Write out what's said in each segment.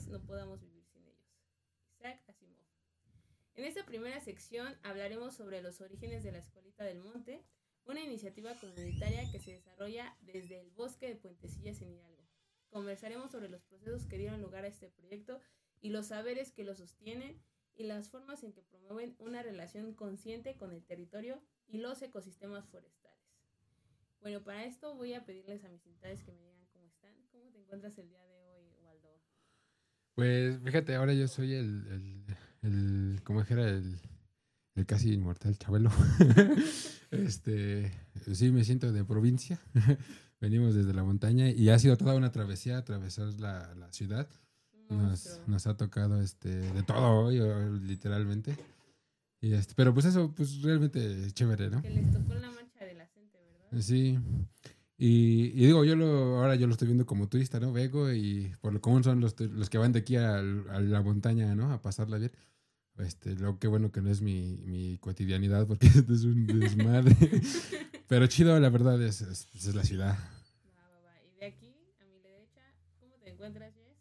animales no podamos vivir sin ellos. Isaac Asimov. En esta primera sección hablaremos sobre los orígenes de la Escuelita del Monte, una iniciativa comunitaria que se desarrolla desde el bosque de Puentecillas en Hidalgo. Conversaremos sobre los procesos que dieron lugar a este proyecto y los saberes que lo sostienen y las formas en que promueven una relación consciente con el territorio y los ecosistemas forestales. Bueno, para esto voy a pedirles a mis invitados que me digan cómo están. ¿Cómo te encuentras el día de hoy, Waldo? Pues fíjate, ahora yo soy ¿cómo dijera? El casi inmortal Chabelo. Este, sí, me siento de provincia. Venimos desde la montaña y ha sido toda una travesía atravesar la ciudad. Nos ha tocado de todo hoy, literalmente. Pero pues eso, pues realmente chévere, ¿no? Que les tocó la marcha de la gente, ¿verdad? Sí. Y digo, ahora yo lo estoy viendo como turista, ¿no? Vengo y por lo común son los que van de aquí a la montaña, ¿no? A pasarla bien. Lo que bueno que no es mi cotidianidad porque esto es un desmadre. Pero chido, la verdad, es la ciudad. Va. Y de aquí, a mi derecha, ¿cómo te encuentras, Jess?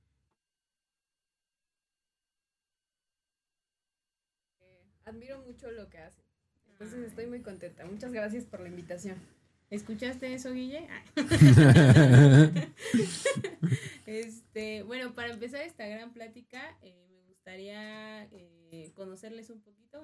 Admiro mucho lo que hacen. Entonces estoy muy contenta. Muchas gracias por la invitación. ¿Escuchaste eso, Guille? Bueno, para empezar esta gran plática, me gustaría conocerles un poquito.